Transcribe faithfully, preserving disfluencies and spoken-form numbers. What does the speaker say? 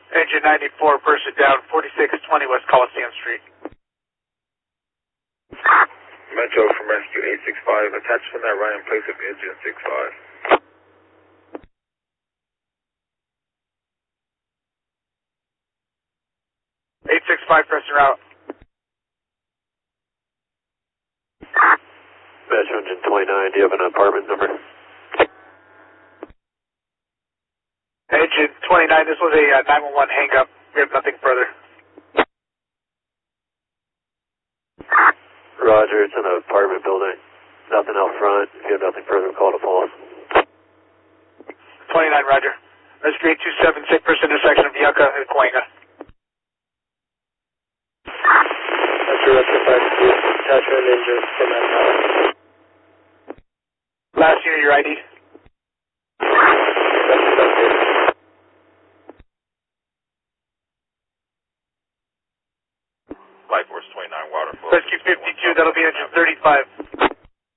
Engine ninety-four, person down, forty-six twenty West Coliseum Street. Metro from Rescue eight six five, attached from that Ryan place of engine six five. eight six five, pressing route. Metro engine twenty-nine, do you have an apartment number? Engine twenty-nine, this was a uh, nine one one hang up. We have nothing further. Roger, it's in an apartment building. Nothing out front. If you have nothing further, call the police. twenty-nine, Roger. Rescue eight two seven, six person intersection of Yucca and Cahuenga. Metro Rescue five two, attachment engine from that tower. Last unit, your I D. Flight Force twenty-nine, water flow. Rescue fifty-two, that'll be engine thirty-five.